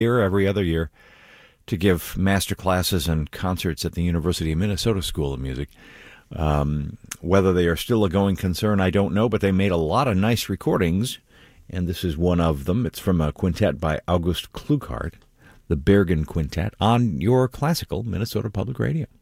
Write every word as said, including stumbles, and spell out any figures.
year, every other year, to give master classes and concerts at the University of Minnesota School of Music. Um, whether they are still a going concern, I don't know, but they made a lot of nice recordings, and this is one of them. It's from a quintet by August Klughardt, the Bergen Quintet, on your classical Minnesota Public Radio.